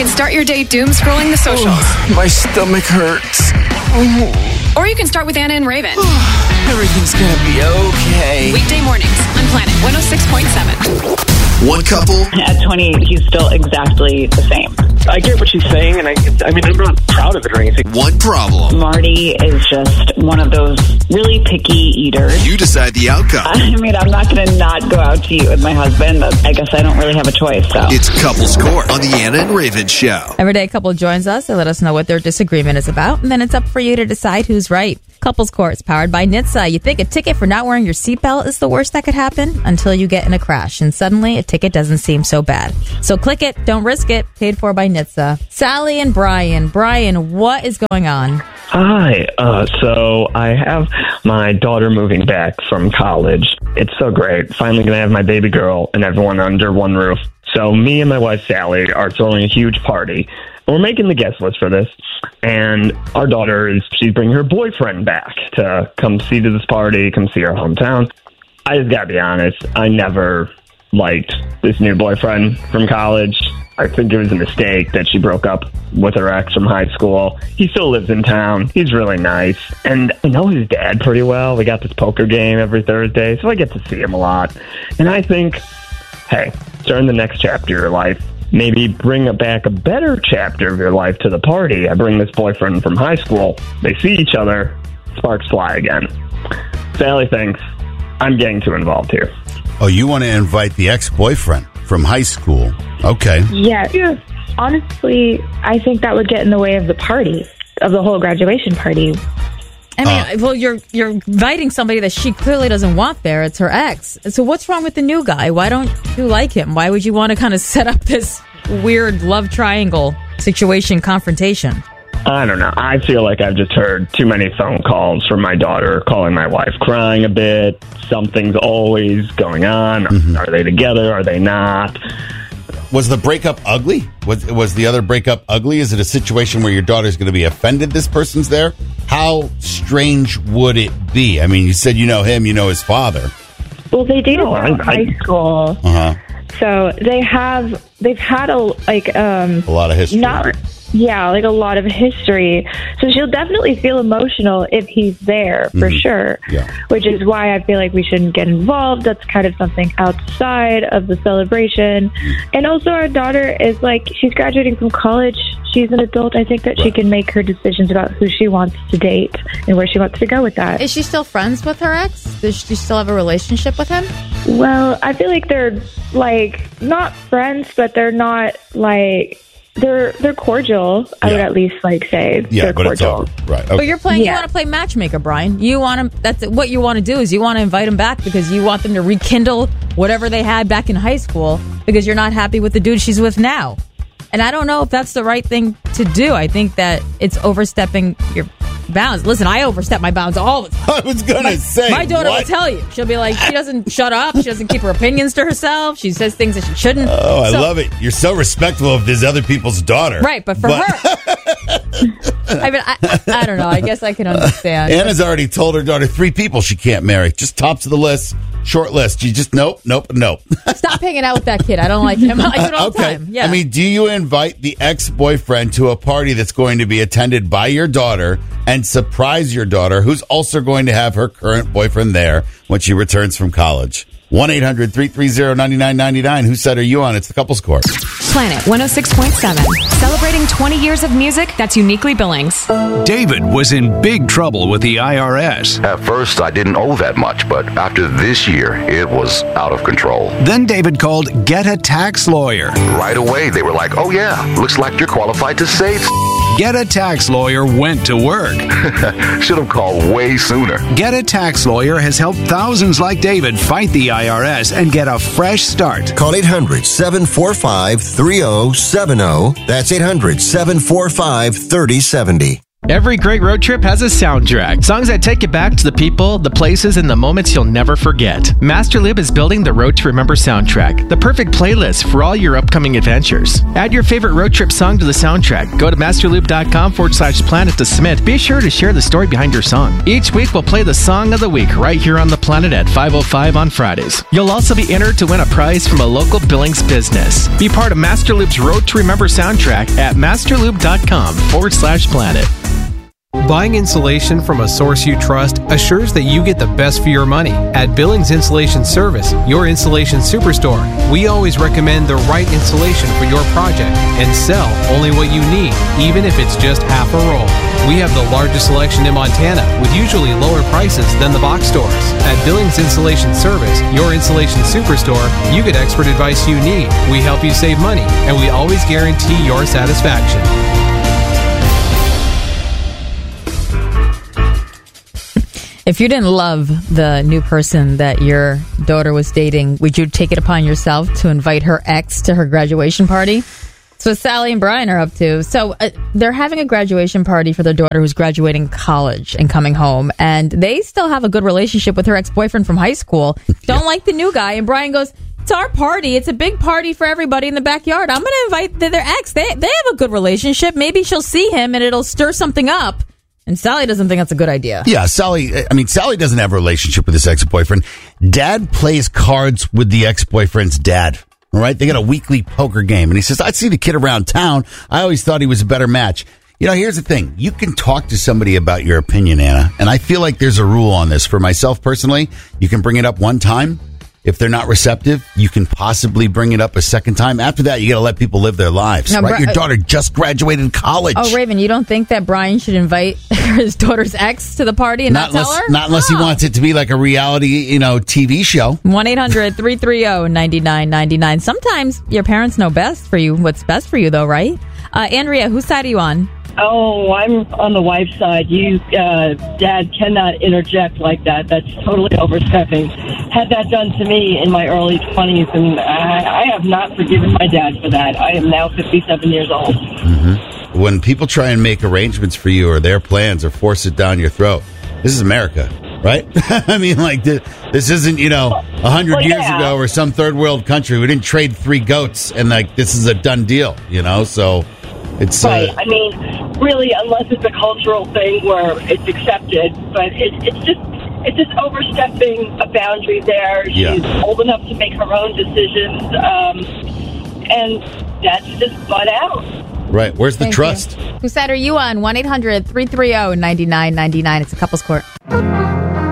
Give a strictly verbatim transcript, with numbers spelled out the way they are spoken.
can start your day doom scrolling the socials. Oh, my stomach hurts. Oh. Or you can start with Anna and Raven. Everything's gonna be okay. Weekday mornings on Planet one oh six point seven. One couple. At twenty-eight, he's still exactly the same. I get what she's saying, and I, I mean, I'm not proud of it or anything. One problem. Marty is just one of those really picky eaters. You decide the outcome. I mean, I'm not going to not go out to eat with my husband. But I guess I don't really have a choice, so. It's Couples Court on the Anna and Raven Show. Every day a couple joins us. They let us know what their disagreement is about, and then it's up for you to decide who's right. Couples Court is powered by N H T S A. You think a ticket for not wearing your seatbelt is the worst that could happen until you get in a crash, and suddenly a ticket doesn't seem so bad. So click it, don't risk it. Paid for by N H T S A. Sally and Brian. Brian, what is going on? Hi. Uh, so I have my daughter moving back from college. It's so great. Finally going to have my baby girl and everyone under one roof. So me and my wife, Sally, are throwing a huge party. We're making the guest list for this, and our daughter is, she's bringing her boyfriend back to come see to this party, come see our hometown. I just gotta be honest, I never liked this new boyfriend from college. I think it was a mistake that she broke up with her ex from high school. He still lives in town. He's really nice. And I know his dad pretty well. We got this poker game every Thursday, so I get to see him a lot. And I think, hey, during the next chapter of your life, maybe bring back a better chapter of your life to the party. I bring this boyfriend from high school. They see each other. Sparks fly again. Sally thinks I'm getting too involved here. Oh, you want to invite the ex-boyfriend from high school. Okay. Yeah. yeah. Honestly, I think that would get in the way of the party, of the whole graduation party. I mean, uh, well, you're you're inviting somebody that she clearly doesn't want there. It's her ex. So what's wrong with the new guy? Why don't you like him? Why would you want to kind of set up this weird love triangle situation confrontation? I don't know. I feel like I've just heard too many phone calls from my daughter calling my wife, crying a bit. Something's always going on. Mm-hmm. Are they together? Are they not? Was the breakup ugly? Was was the other breakup ugly? Is it a situation where your daughter's going to be offended this person's there? How strange would it be? I mean, you said you know him, you know his father. Well, they dated No, in I- high I- school, Uh-huh. so they have they've had a like um A lot of history. not yeah like a lot of history. So she'll definitely feel emotional if he's there for Mhm. sure. Yeah. Which is why I feel like we shouldn't get involved. That's kind of something outside of the celebration. And also, our daughter is like she's graduating from college. She's an adult. I think that she Right. can make her decisions about who she wants to date and where she wants to go with that. Is she still friends with her ex? Does she still have a relationship with him? Well, I feel like they're like not friends, but they're not like they're they're cordial. I would Yeah. at least like say Yeah, they're but it's cordial. over. Right. Okay. But you're playing. You Yeah. want to play matchmaker, Brian. You want to. That's what you want to do. Is you want to invite them back because you want them to rekindle whatever they had back in high school because you're not happy with the dude she's with now. And I don't know if that's the right thing to do. I think that it's overstepping your bounds. Listen, I overstep my bounds all the time. I was going to say, My daughter what? will tell you. She'll be like, she doesn't shut up. She doesn't keep her opinions to herself. She says things that she shouldn't. Oh, I So- love it. You're so respectful of this other people's daughter. Right, but for her. I mean, I, I don't know. I guess I can understand. Anna's already told her daughter three people she can't marry. Just tops of the list, short list. You just, nope, nope, nope. Stop hanging out with that kid. I don't like him. I do it all the Okay. time. Yeah. I mean, do you invite the ex-boyfriend to a party that's going to be attended by your daughter and surprise your daughter, who's also going to have her current boyfriend there when she returns from college? one eight hundred three three zero nine nine nine nine. Whose side are you on? It's the Couples Court. Planet one oh six point seven. Celebrating twenty years of music that's uniquely Billings. David was in big trouble with the I R S. At first, I didn't owe that much, but after this year, it was out of control. Then David called Get a Tax Lawyer. Right away, they were like, oh yeah, looks like you're qualified to save. Get a Tax Lawyer went to work. Should have called way sooner. Get a Tax Lawyer has helped thousands like David fight the I R S and get a fresh start. Call eight hundred seven four five three zero seven zero. That's eight hundred seven four five three zero seven zero. Every great road trip has a soundtrack. Songs that take you back to the people, the places, and the moments you'll never forget. Masterlube is building the Road to Remember soundtrack, the perfect playlist for all your upcoming adventures. Add your favorite road trip song to the soundtrack. Go to masterlube.com forward slash planet to submit. Be sure to share the story behind your song. Each week we'll play the song of the week right here on the planet at five oh five on Fridays. You'll also be entered to win a prize from a local Billings business. Be part of Masterlube's Road to Remember soundtrack at masterlube.com forward slash planet. Buying insulation from a source you trust assures that you get the best for your money. At Billings Insulation Service, your insulation superstore, we always recommend the right insulation for your project and sell only what you need, even if it's just half a roll. We have the largest selection in Montana, with usually lower prices than the box stores. At Billings Insulation Service, your insulation superstore, you get expert advice you need. We help you save money, and we always guarantee your satisfaction. If you didn't love the new person that your daughter was dating, would you take it upon yourself to invite her ex to her graduation party? That's what Sally and Brian are up to. So uh, they're having a graduation party for their daughter who's graduating college and coming home. And they still have a good relationship with her ex-boyfriend from high school. Don't yeah. like the new guy. And Brian goes, it's our party. It's a big party for everybody in the backyard. I'm going to invite their ex. They, they have a good relationship. Maybe she'll see him and it'll stir something up. And Sally doesn't think that's a good idea. Yeah, Sally, I mean, Sally doesn't have a relationship with this ex-boyfriend. Dad plays cards with the ex-boyfriend's dad, all right? They got a weekly poker game. And he says, I'd see the kid around town. I always thought he was a better match. You know, here's the thing. You can talk to somebody about your opinion, Anna. And I feel like there's a rule on this. For myself personally, you can bring it up one time. If they're not receptive, you can possibly bring it up a second time. After that, you got to let people live their lives, now, right? Bri- Your daughter just graduated college. Oh, Raven, you don't think that Brian should invite his daughter's ex to the party and not, not tell unless, her? Not unless oh. he wants it to be like a reality, you know, T V show. one eight hundred three three zero nine nine nine nine. Sometimes your parents know best for you, what's best for you, though, right? Uh, Andrea, whose side are you on? Oh, I'm on the wife's side. You, uh, Dad, cannot interject like that. That's totally overstepping. Had that done to me in my early twenties, and I, I have not forgiven my dad for that. I am now fifty-seven years old. Mm-hmm. When people try and make arrangements for you or their plans or force it down your throat, this is America, right? I mean, like, this isn't, you know, a hundred well, years yeah. ago or some third world country. We didn't trade three goats, and, like, this is a done deal, you know? So it's... Right. Uh, I mean, really, unless it's a cultural thing where it's accepted, but it, it's just... It's just overstepping a boundary there. She's yeah. old enough to make her own decisions, um, and that's just butt out. Right. Where's the Thank trust? You. Whose side are you on? one eight hundred three three zero nine nine nine nine. It's a couple's court.